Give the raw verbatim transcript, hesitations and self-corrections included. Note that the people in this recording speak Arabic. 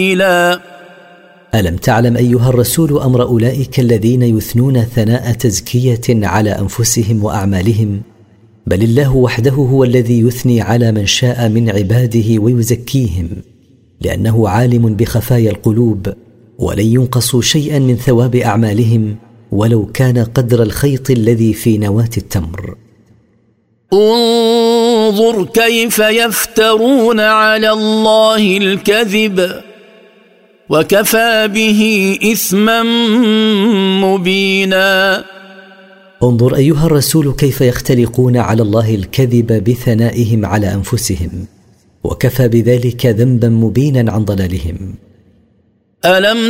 ألم تعلم أيها الرسول أمر أولئك الذين يثنون ثناء تزكية على أنفسهم وأعمالهم؟ بل الله وحده هو الذي يثني على من شاء من عباده ويزكيهم، لأنه عالم بخفايا القلوب، ولن ينقصوا شيئا من ثواب أعمالهم ولو كان قدر الخيط الذي في نواة التمر. انظر كيف يفترون على الله الكذب وكفى به إثما مبينا. انظر أيها الرسول كيف يختلقون على الله الكذب بثنائهم على أنفسهم، وكفى بذلك ذنبا مبينا عن ضلالهم. ألم